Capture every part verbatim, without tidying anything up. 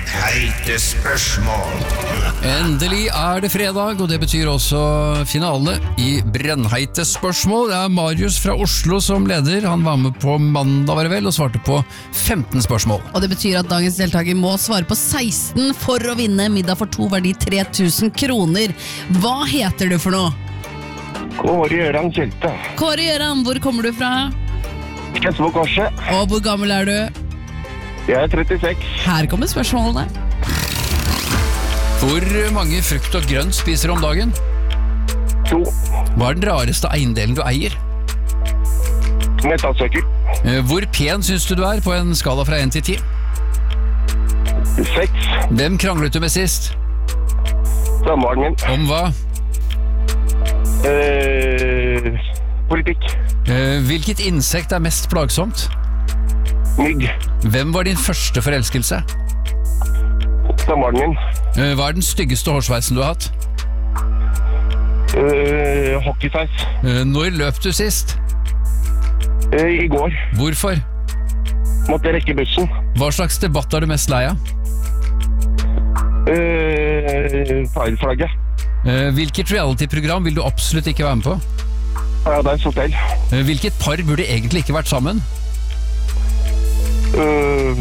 Brennheite spørsmål. Endelig er det fredag, og det betyr også finale i Brennheite spørsmål. Det er Marius fra Oslo som leder. Han var med på mandag, var det vel, og svarte på femten spørsmål. Og det betyr at dagens deltaker må svare på seksten for å vinne middag for to verdi tre tusen kroner. Hva heter du for noe? Kåre Gjøran Kjelte. Kåre Gjøran, hvor kommer du fra? Skedsmokorset. Og hvor gammel er du? Jeg er trettiseks. Her kommer spørsmålene. Hvor mange frukt og grønt spiser du om dagen? To. Hva er den rareste eiendelen du eier? Metallsøker. Eh, Hvor pen synes du du er på en skala fra en til ti? Seks. Hvem kranglet du med sist? Samvaren min. Om hva? Eh, politikk. Eh, Hvilket insekt er mest plagsomt? Mygg. Hvem var din første forelskelse? Samvaren min. Eh, Hva er den styggeste hårsveisen du har hatt? Eh, hockeysveis. Eh, Når løp du sist? Eh, I går. Hvorfor? Måtte rekke bussen. Hva slags debatt er du mest lei av? Eh, Feilflagget. Eh, Hvilket reality-program vil du absolutt ikke være med på? Paradise Hotel. Eh, Hvilket par burde egentlig ikke vært sammen? Eh,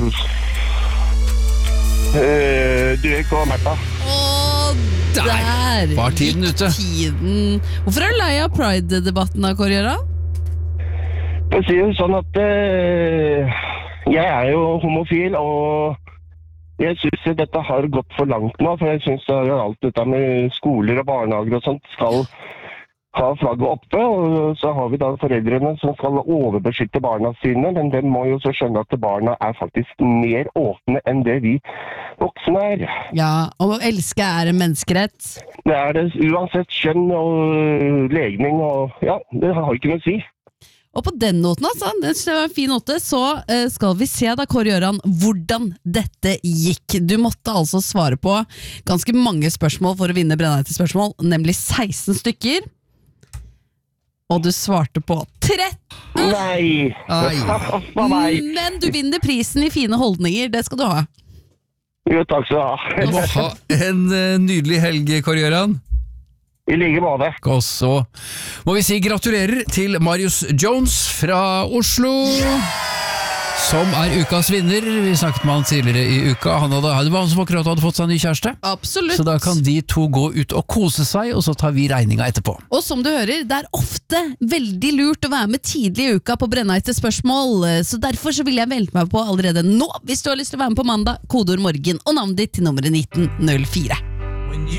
eh, Durek og Märtha. Åh, der var tiden gikk ute. tiden. Hvorfor er du lei av Pride-debatten da, Kåre Gjøran? Jeg sier jo sånn at eh, jeg er jo homofil, og jeg synes dette har gått for langt nå, for jeg synes at alt dette med skoler og barnehager og sånt skal ha flagget oppe, og så har vi da foreldrene som skal overbeskytte barna sine, men de må jo så skjønne at barna er faktisk mer åpne enn det vi voksne er. Ja, og å elske er en menneskerett. Det er det uansett kjønn og legning, og ja, det har ikke noe å si. Og på den noten, altså, det var en fin note, så eh, skal vi se da, Kåre Gjøran, hvordan dette gikk. Du måtte altså svare på ganske mange spørsmål for å vinne Brennheite spørsmål, nemlig seksten stykker. Og du svarte på tretten! Nei! Ai. Nei. Men du vinner prisen i fine holdninger, det skal du ha. Jo, takk skal du ha. Du må ha en eh, nydelig helg, Kåre Gjøran. I like måte. Og så må vi si gratulerer til Marius Jones fra Oslo, som er ukas vinner. Vi snakket med han tidligere i uka. Han hadde, det var han som akkurat hadde fått seg en ny kjæreste. Absolutt. Så da kan de to gå ut og kose seg, og så tar vi regninga etterpå. Og som du hører, det er ofte veldig lurt å være med tidlig i uka på Brennheite spørsmål, så derfor så vil jeg melde meg på allerede nå, hvis du har lyst til å være med på mandag, kodeord morgen og navnet ditt til nummeret nitten null fire.